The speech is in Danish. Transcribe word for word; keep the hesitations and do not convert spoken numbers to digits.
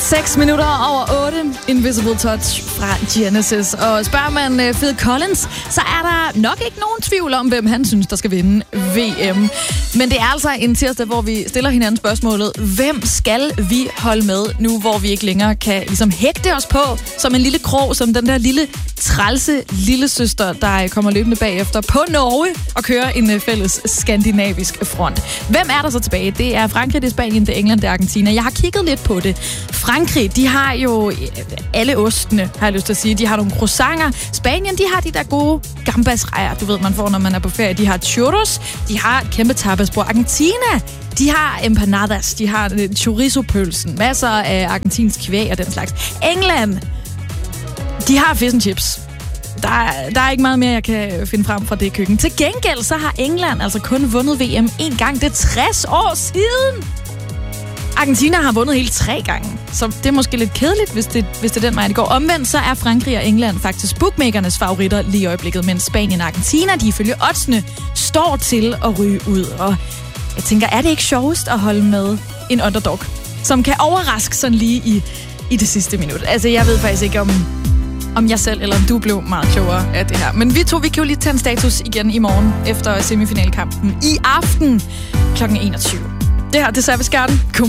seks minutter over otte. Invisible Touch fra Genesis. Og spørger man uh, Phil Collins, så er der nok ikke nogen tvivl om, hvem han synes, der skal vinde V M. Men det er altså en tirsdag, hvor vi stiller hinanden spørgsmålet, hvem skal vi holde med nu, hvor vi ikke længere kan ligesom hægte os på som en lille krog, som den der lille trælse lille søster, der kommer løbende bagefter på Norge og kører en fælles skandinavisk front. Hvem er der så tilbage? Det er Frankrig, det er Spanien, det er England, det er Argentina. Jeg har kigget lidt på det. Frankrig, de har jo alle ostene, har jeg lyst til at sige. De har nogle croissanter. Spanien, de har de der gode gambasrejer, du ved, man får, når man er på ferie. De har churros, de har et kæmpe tapasbord. Argentina, de har empanadas, de har chorizo-pølsen, masser af argentinsk kvæg og den slags. England, de har fish and chips. Der er, der er ikke meget mere, jeg kan finde frem fra det køkken. Til gengæld, så har England altså kun vundet V M en gang. Det er tres år siden. Argentina har vundet hele tre gange, så det er måske lidt kedeligt, hvis det, hvis det er den vej, det går. Omvendt, så er Frankrig og England faktisk bookmakernes favoritter lige i øjeblikket, mens Spanien og Argentina, de ifølge oddsene, står til at ryge ud. Og jeg tænker, er det ikke sjovest at holde med en underdog, som kan overraske sådan lige i, i det sidste minut? Altså, jeg ved faktisk ikke, om, om jeg selv eller om du blev meget klogere af det her. Men vi to, vi kan jo lige tage en status igen i morgen efter semifinalkampen i aften klokken enogtyve. Det her, det er Service Garden.